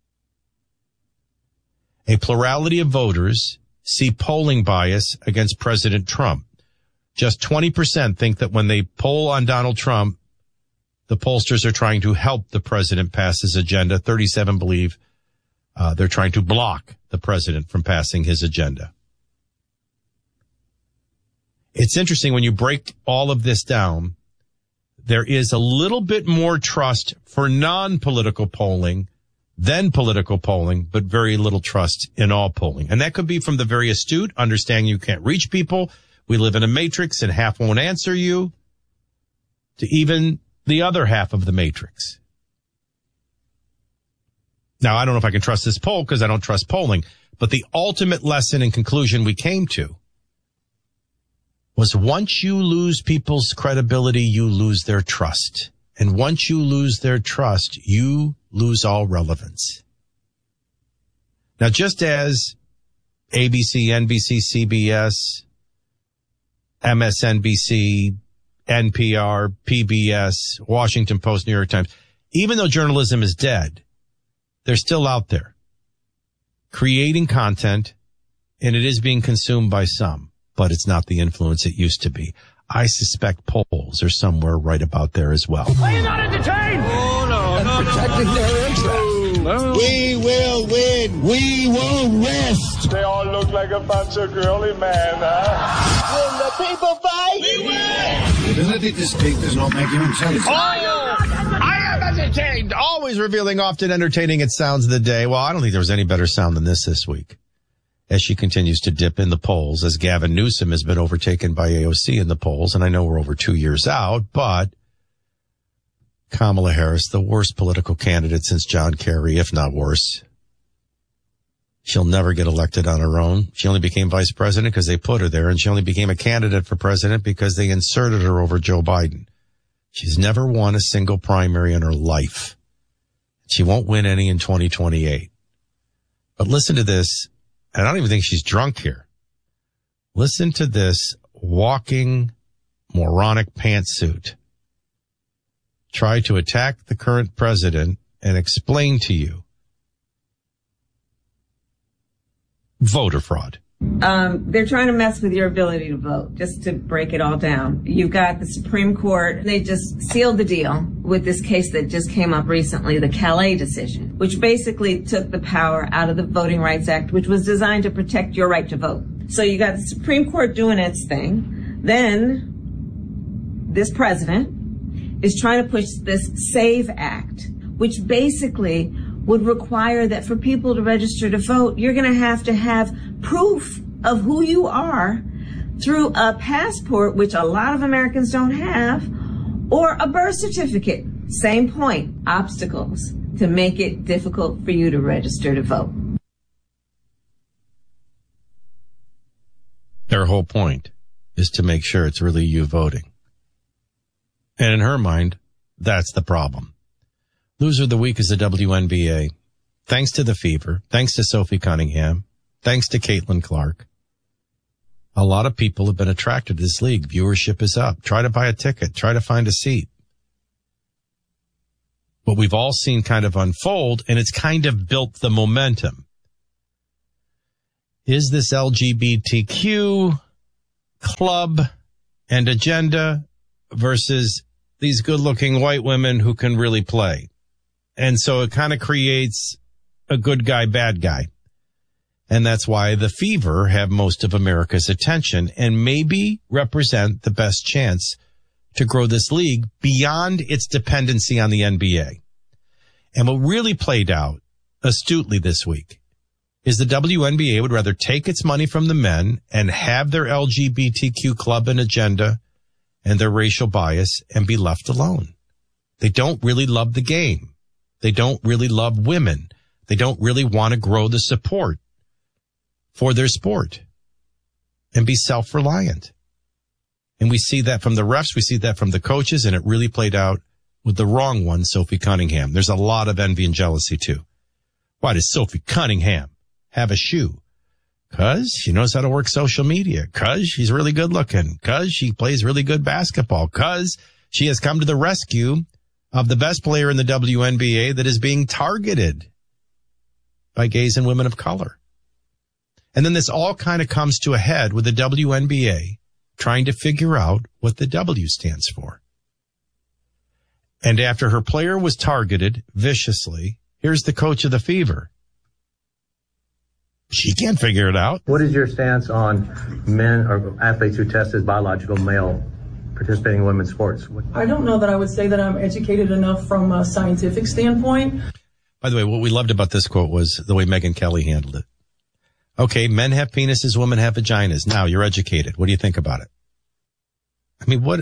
A plurality of voters see polling bias against President Trump. Just 20% think that when they poll on Donald Trump, the pollsters are trying to help the president pass his agenda. 37 believe they're trying to block the president from passing his agenda. It's interesting when you break all of this down, there is a little bit more trust for non-political polling than political polling, but very little trust in all polling. And that could be from the very astute, understanding you can't reach people. We live in a matrix and half won't answer you, to even the other half of the matrix. Now, I don't know if I can trust this poll because I don't trust polling, but the ultimate lesson and conclusion we came to was once you lose people's credibility, you lose their trust. And once you lose their trust, you lose all relevance. Now, just as ABC, NBC, CBS, MSNBC, NPR, PBS, Washington Post, New York Times, even though journalism is dead, they're still out there creating content, and it is being consumed by some, but it's not the influence it used to be. I suspect polls are somewhere right about there as well. Are you not entertained? Oh, no, protecting their interests. No. We will win. We won't rest. They all look like a bunch of girly men, huh? When the people fight, we win. The ability to speak does not make you intelligent. Oh, I am entertained. Always revealing, often entertaining. It sounds of the day. Well, I don't think there was any better sound than this week, as she continues to dip in the polls, as Gavin Newsom has been overtaken by AOC in the polls. And I know we're over 2 years out, but Kamala Harris, the worst political candidate since John Kerry, if not worse. She'll never get elected on her own. She only became vice president because they put her there, and she only became a candidate for president because they inserted her over Joe Biden. She's never won a single primary in her life. She won't win any in 2028. But listen to this. I don't even think she's drunk here. Listen to this walking moronic pantsuit try to attack the current president and explain to you voter fraud. They're trying to mess with your ability to vote, just to break it all down. You've got the Supreme Court. They just sealed the deal with this case that just came up recently, the Calais decision, which basically took the power out of the Voting Rights Act, which was designed to protect your right to vote. So you got the Supreme Court doing its thing. Then this president is trying to push this SAVE Act, which basically would require that for people to register to vote, you're going to have proof of who you are through a passport, which a lot of Americans don't have, or a birth certificate. Same point, obstacles to make it difficult for you to register to vote. Their whole point is to make sure it's really you voting. And in her mind, that's the problem. Loser of the week is the WNBA. Thanks to the Fever. Thanks to Sophie Cunningham. Thanks to Caitlin Clark. A lot of people have been attracted to this league. Viewership is up. Try to buy a ticket. Try to find a seat. What we've all seen kind of unfold, and it's kind of built the momentum. Is this LGBTQ club and agenda versus these good-looking white women who can really play? And so it kind of creates a good guy, bad guy. And that's why the Fever have most of America's attention and maybe represent the best chance to grow this league beyond its dependency on the NBA. And what really played out astutely this week is the WNBA would rather take its money from the men and have their LGBTQ club and agenda and their racial bias and be left alone. They don't really love the game. They don't really love women. They don't really want to grow the support for their sport and be self-reliant. And we see that from the refs. We see that from the coaches, and it really played out with the wrong one, Sophie Cunningham. There's a lot of envy and jealousy, too. Why does Sophie Cunningham have a shoe? Because she knows how to work social media. Because she's really good looking. Because she plays really good basketball. Because she has come to the rescue of the best player in the WNBA that is being targeted by gays and women of color. And then this all kind of comes to a head with the WNBA trying to figure out what the W stands for. And after her player was targeted viciously, here's the coach of the Fever. She can't figure it out. What is your stance on men or athletes who test as biological male participating in women's sports? I don't know that I would say that I'm educated enough from a scientific standpoint. By the way, what we loved about this quote was the way Megyn Kelly handled it. Okay, men have penises, women have vaginas. Now you're educated. What do you think about it? I mean, what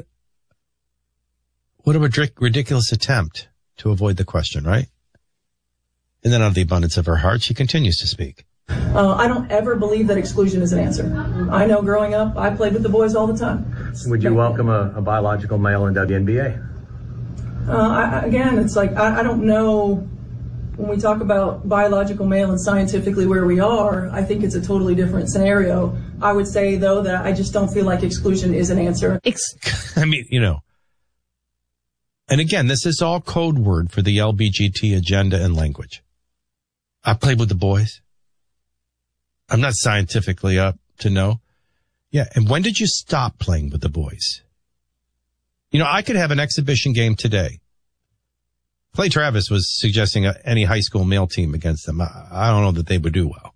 a ridiculous attempt to avoid the question, right? And then out of the abundance of her heart, she continues to speak. I don't ever believe that exclusion is an answer. I know growing up, I played with the boys all the time. Would you welcome a biological male in WNBA? Again, it's like, I don't know. When we talk about biological male and scientifically where we are, I think it's a totally different scenario. I would say, though, that I just don't feel like exclusion is an answer. I mean, you know. And again, this is all code word for the LBGT agenda and language. I played with the boys. I'm not scientifically up to know. Yeah. And when did you stop playing with the boys? You know, I could have an exhibition game today. Clay Travis was suggesting any high school male team against them. I don't know that they would do well.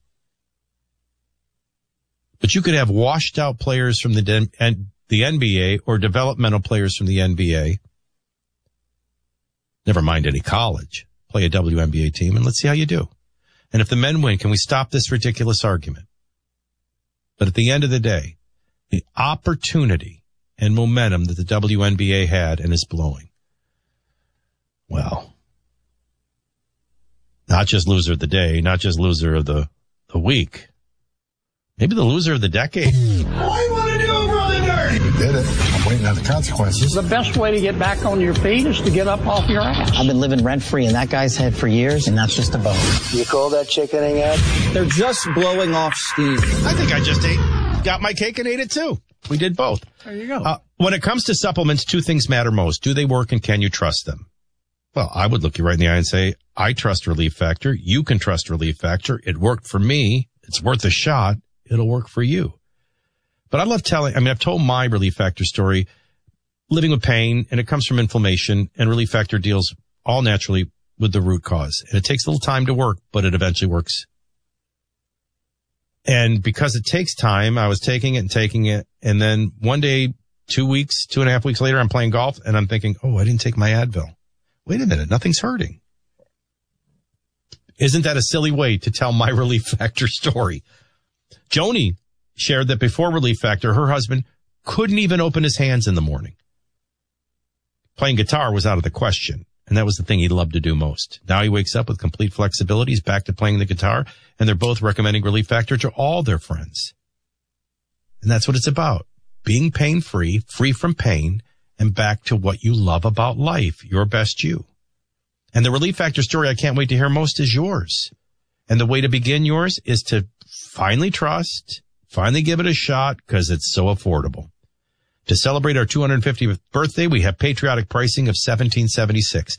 But you could have washed out players from the NBA or developmental players from the NBA. Never mind any college. Play a WNBA team and let's see how you do. And if the men win, can we stop this ridiculous argument? But at the end of the day, the opportunity and momentum that the WNBA had and is blowing. Well, not just loser of the day, not just loser of the week, maybe the loser of the decade. What you want to do, Brother Dirty? You did it. I'm waiting on the consequences. The best way to get back on your feet is to get up off your ass. I've been living rent-free in that guy's head for years, and that's just a bonus. You call that chickening yet? They're just blowing off steam. I think I just got my cake and ate it too. We did both. There you go. When it comes to supplements, two things matter most. Do they work and can you trust them? Well, I would look you right in the eye and say, I trust Relief Factor. You can trust Relief Factor. It worked for me. It's worth a shot. It'll work for you. But I love I've told my Relief Factor story, living with pain, and it comes from inflammation, and Relief Factor deals all naturally with the root cause. And it takes a little time to work, but it eventually works. And because it takes time, I was taking it, and then one day 2.5 weeks later, I'm playing golf, and I'm thinking, oh, I didn't take my Advil. Wait a minute, nothing's hurting. Isn't that a silly way to tell my Relief Factor story? Joni shared that before Relief Factor, her husband couldn't even open his hands in the morning. Playing guitar was out of the question, and that was the thing he loved to do most. Now he wakes up with complete flexibility. He's back to playing the guitar, and they're both recommending Relief Factor to all their friends. And that's what it's about. Being pain-free, free from pain, and back to what you love about life, your best you. And the Relief Factor story I can't wait to hear most is yours. And the way to begin yours is to finally trust, finally give it a shot, because it's so affordable. To celebrate our 250th birthday, we have patriotic pricing of $17.76.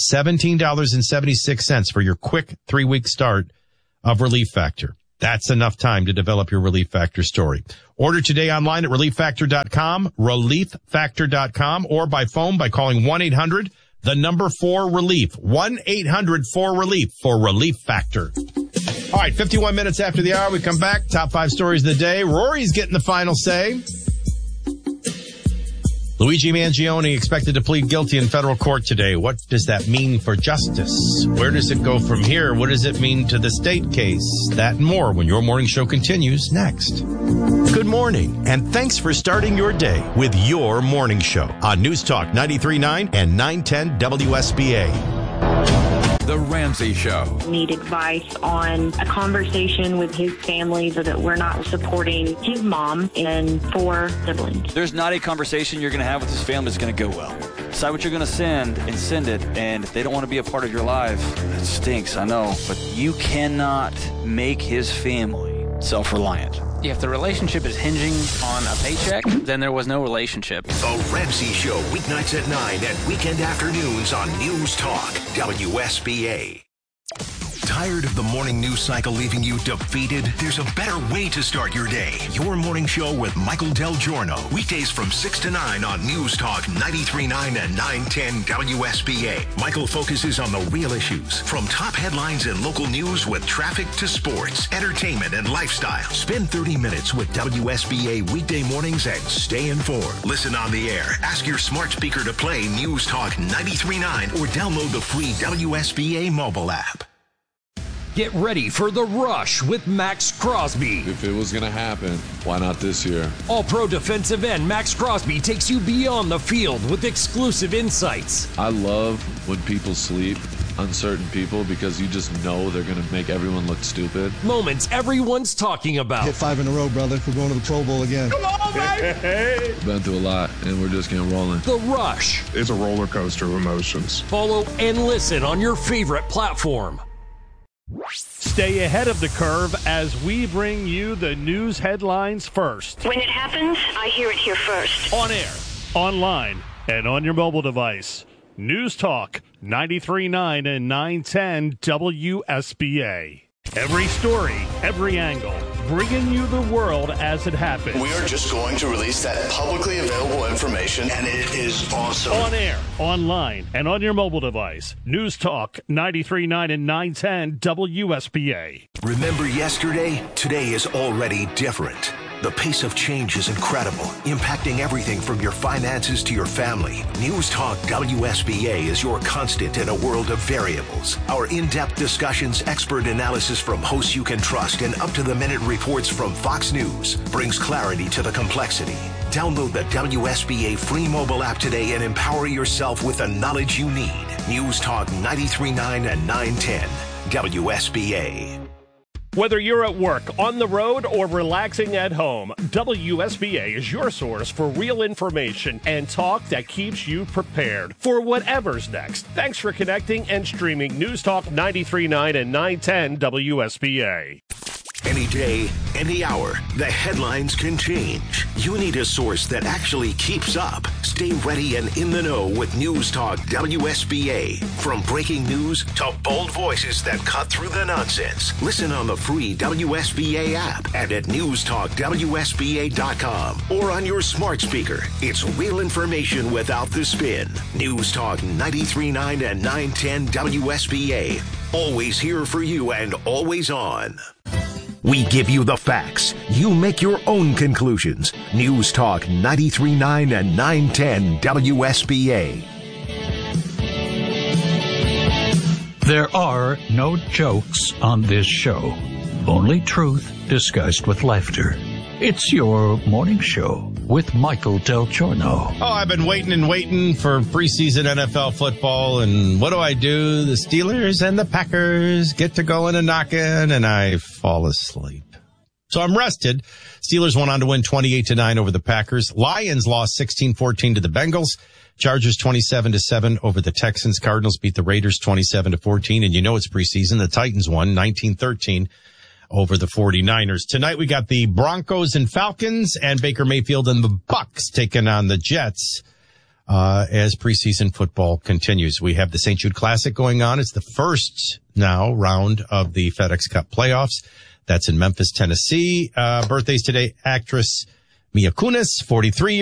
$17.76 for your quick 3-week start of Relief Factor. That's enough time to develop your Relief Factor story. Order today online at relieffactor.com, relieffactor.com, or by phone by calling 1-800 the number 4-RELIEF, 1-800-4-RELIEF for Relief Factor. All right, 51 minutes after the hour, we come back. Top 5 stories of the day. Rory's getting the final say. Luigi Mangione expected to plead guilty in federal court today. What does that mean for justice? Where does it go from here? What does it mean to the state case? That and more when your morning show continues next. Good morning, and thanks for starting your day with your morning show on News Talk 93.9 and 910 WSBA. The Ramsey Show. Need advice on a conversation with his family so that we're not supporting his mom and 4 siblings. There's not a conversation you're going to have with his family that's going to go well. Decide what you're going to send and send it. And if they don't want to be a part of your life, it stinks, I know. But you cannot make his family self-reliant. If the relationship is hinging on a paycheck, then there was no relationship. The Ramsey Show, weeknights at 9 and weekend afternoons on News Talk, WSBA. Tired of the morning news cycle leaving you defeated? There's a better way to start your day. Your morning show with Michael Del Giorno. Weekdays from 6 to 9 on News Talk 93.9 and 910 WSBA. Michael focuses on the real issues, from top headlines and local news with traffic to sports, entertainment, and lifestyle. Spend 30 minutes with WSBA weekday mornings and stay informed. Listen on the air. Ask your smart speaker to play News Talk 93.9 or download the free WSBA mobile app. Get ready for The Rush with Max Crosby. If it was going to happen, why not this year? All-pro defensive end Max Crosby takes you beyond the field with exclusive insights. I love when people sleep, uncertain people, because you just know they're going to make everyone look stupid. Moments everyone's talking about. Hit 5 in a row, brother. We're going to the Pro Bowl again. Come on, baby! Been through a lot, and we're just getting rolling. The Rush. It's a roller coaster of emotions. Follow and listen on your favorite platform. Stay ahead of the curve as we bring you the news headlines first. When it happens, I hear it here first. On air, online, and on your mobile device. News Talk 93.9 and 910 WSBA. Every story, every angle, bringing you the world as it happens. We are just going to release that publicly available information, and it is awesome. On air, online, and on your mobile device. News Talk 93.9 and 910 WSBA. Remember yesterday? Today is already different. The pace of change is incredible, impacting everything from your finances to your family. News Talk WSBA is your constant in a world of variables. Our in-depth discussions, expert analysis from hosts you can trust, and up-to-the-minute reports from Fox News brings clarity to the complexity. Download the WSBA free mobile app today and empower yourself with the knowledge you need. News Talk 93.9 and 910 WSBA. Whether you're at work, on the road, or relaxing at home, WSBA is your source for real information and talk that keeps you prepared for whatever's next. Thanks for connecting and streaming News Talk 93.9 and 910 WSBA. Any day, any hour, the headlines can change. You need a source that actually keeps up. Stay ready and in the know with News Talk WSBA. From breaking news to bold voices that cut through the nonsense. Listen on the free WSBA app and at newstalkwsba.com or on your smart speaker. It's real information without the spin. News Talk 93.9 and 910 WSBA. Always here for you and always on. We give you the facts. You make your own conclusions. News Talk 93.9 and 910 WSBA. There are no jokes on this show. Only truth disguised with laughter. It's your morning show with Michael Del Giorno. Oh, I've been waiting for preseason NFL football, and what do? The Steelers and the Packers get to going and knocking, and I fall asleep. So I'm rested. Steelers went on to win 28-9 over the Packers. Lions lost 16-14 to the Bengals. Chargers 27-7 over the Texans. Cardinals beat the Raiders 27-14, and you know it's preseason. The Titans won 19-13. Over the 49ers. Tonight we got the Broncos and Falcons, and Baker Mayfield and the Bucs taking on the Jets as preseason football continues. We have the St. Jude Classic going on. It's the first now round of the FedEx Cup playoffs. That's in Memphis, Tennessee. Birthdays today, actress Mia Kunis, 43